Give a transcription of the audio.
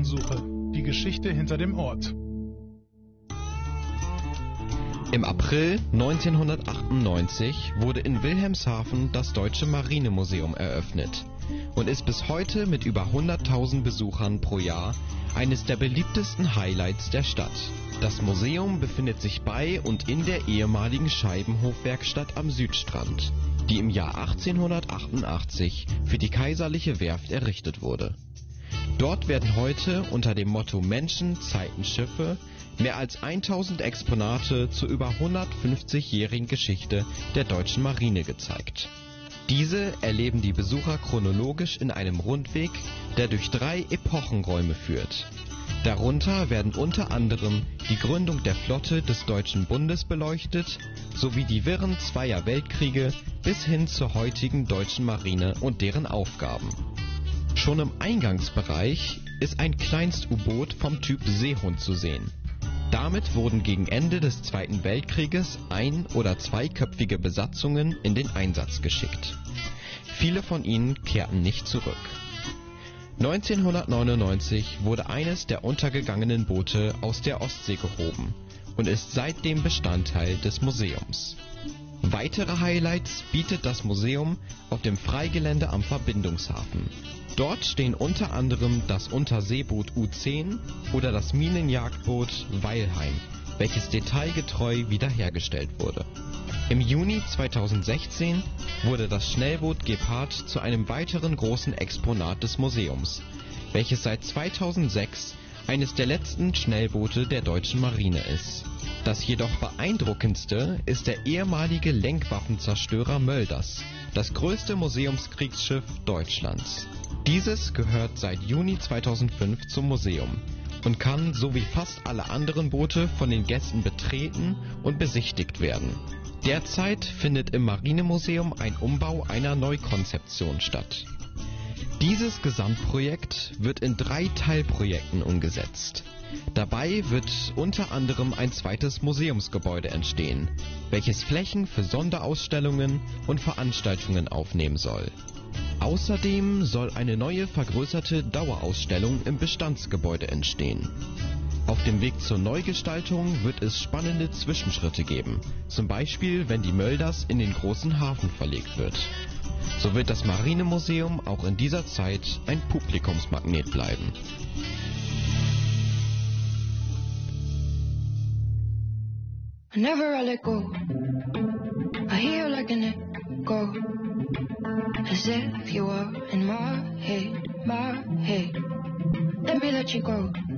Spurensuche. Die Geschichte hinter dem Ort. Im April 1998 wurde in Wilhelmshaven das Deutsche Marinemuseum eröffnet und ist bis heute mit über 100.000 Besuchern pro Jahr eines der beliebtesten Highlights der Stadt. Das Museum befindet sich bei und in der ehemaligen Scheibenhofwerkstatt am Südstrand, die im Jahr 1888 für die Kaiserliche Werft errichtet wurde. Dort werden heute unter dem Motto Menschen, Zeiten, Schiffe mehr als 1000 Exponate zur über 150-jährigen Geschichte der deutschen Marine gezeigt. Diese erleben die Besucher chronologisch in einem Rundweg, der durch 3 Epochenräume führt. Darunter werden unter anderem die Gründung der Flotte des Deutschen Bundes beleuchtet, sowie die Wirren zweier Weltkriege bis hin zur heutigen deutschen Marine und deren Aufgaben. Schon im Eingangsbereich ist ein Kleinst-U-Boot vom Typ Seehund zu sehen. Damit wurden gegen Ende des Zweiten Weltkrieges ein- oder zweiköpfige Besatzungen in den Einsatz geschickt. Viele von ihnen kehrten nicht zurück. 1999 wurde eines der untergegangenen Boote aus der Ostsee gehoben und ist seitdem Bestandteil des Museums. Weitere Highlights bietet das Museum auf dem Freigelände am Verbindungshafen. Dort stehen unter anderem das Unterseeboot U10 oder das Minenjagdboot Weilheim, welches detailgetreu wiederhergestellt wurde. Im Juni 2016 wurde das Schnellboot Gepard zu einem weiteren großen Exponat des Museums, welches seit 2006 eines der letzten Schnellboote der deutschen Marine ist. Das jedoch beeindruckendste ist der ehemalige Lenkwaffenzerstörer Mölders, das größte Museumskriegsschiff Deutschlands. Dieses gehört seit Juni 2005 zum Museum und kann, so wie fast alle anderen Boote, von den Gästen betreten und besichtigt werden. Derzeit findet im Marinemuseum ein Umbau einer Neukonzeption statt. Dieses Gesamtprojekt wird in 3 Teilprojekten umgesetzt. Dabei wird unter anderem ein zweites Museumsgebäude entstehen, welches Flächen für Sonderausstellungen und Veranstaltungen aufnehmen soll. Außerdem soll eine neue vergrößerte Dauerausstellung im Bestandsgebäude entstehen. Auf dem Weg zur Neugestaltung wird es spannende Zwischenschritte geben, zum Beispiel wenn die Mölders in den großen Hafen verlegt wird. So wird das Marinemuseum auch in dieser Zeit ein Publikumsmagnet bleiben. Whenever I let go, I hear like an echo, as if you were in my head, my head. Let me let you go.